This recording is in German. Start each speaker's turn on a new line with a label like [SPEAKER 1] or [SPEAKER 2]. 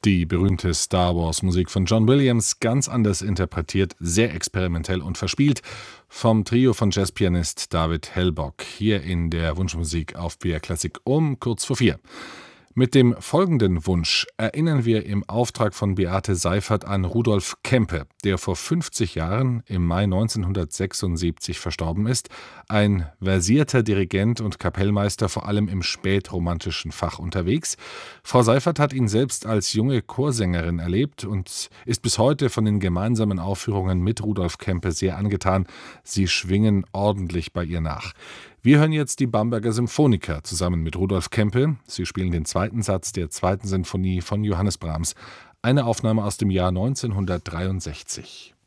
[SPEAKER 1] Die berühmte Star-Wars-Musik von John Williams, ganz anders interpretiert, sehr experimentell und verspielt, vom Trio von Jazzpianist David Hellbock, hier in der Wunschmusik auf BR Klassik um kurz vor 4. Mit dem folgenden Wunsch erinnern wir im Auftrag von Beate Seiffert an Rudolf Kempe, der vor 50 Jahren im Mai 1976 verstorben ist, ein versierter Dirigent und Kapellmeister, vor allem im spätromantischen Fach unterwegs. Frau Seiffert hat ihn selbst als junge Chorsängerin erlebt und ist bis heute von den gemeinsamen Aufführungen mit Rudolf Kempe sehr angetan. Sie schwingen ordentlich bei ihr nach. Wir hören jetzt die Bamberger Symphoniker zusammen mit Rudolf Kempe. Sie spielen den zweiten Satz der zweiten Sinfonie von Johannes Brahms, eine Aufnahme aus dem Jahr 1963.